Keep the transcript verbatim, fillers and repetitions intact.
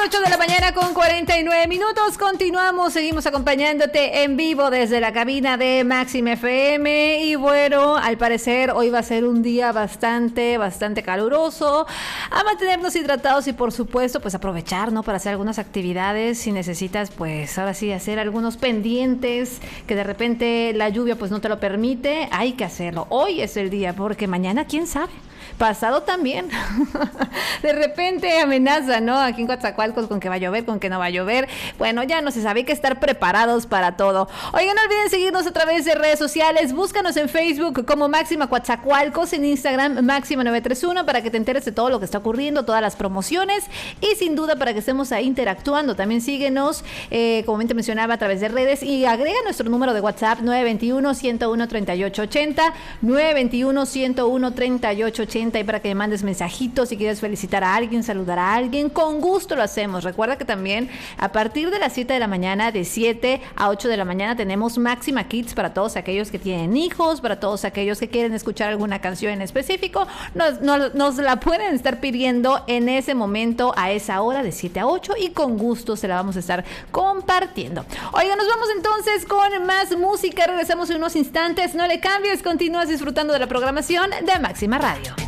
ocho de la mañana con cuarenta y nueve minutos. Continuamos, seguimos acompañándote en vivo desde la cabina de Máxima F M. Y bueno, al parecer hoy va a ser un día bastante, bastante caluroso. A mantenernos hidratados y por supuesto, pues aprovechar, ¿no? Para hacer algunas actividades. Si necesitas, pues ahora sí, hacer algunos pendientes que de repente la lluvia pues no te lo permite, hay que hacerlo. Hoy es el día, porque mañana, ¿quién sabe? Pasado también. De repente amenaza, ¿no? Aquí en Coatzacoalcos con que va a llover, con que no va a llover. Bueno, ya no se sabe, hay que estar preparados para todo. Oigan, no olviden seguirnos a través de redes sociales. Búscanos en Facebook como Máxima Coatzacoalcos, en Instagram Máxima nueve tres uno para que te enteres de todo lo que está ocurriendo, todas las promociones y sin duda para que estemos ahí interactuando. También síguenos, eh, como te mencionaba, a través de redes y agrega nuestro número de WhatsApp nueve dos uno, uno uno, tres ocho ocho cero, nueve dos uno, uno uno, tres ocho ocho cero, y para que me mandes mensajitos si quieres felicitar a alguien, saludar a alguien, con gusto lo hacemos. Recuerda que también a partir de las siete de la mañana, de siete a ocho de la mañana, tenemos Máxima Kids para todos aquellos que tienen hijos, para todos aquellos que quieren escuchar alguna canción en específico. Nos, nos, nos la pueden estar pidiendo en ese momento, a esa hora, de siete a ocho, y con gusto se la vamos a estar compartiendo. Oiga, nos vamos entonces con más música. Regresamos en unos instantes. No le cambies, continúas disfrutando de la programación de Máxima Radio.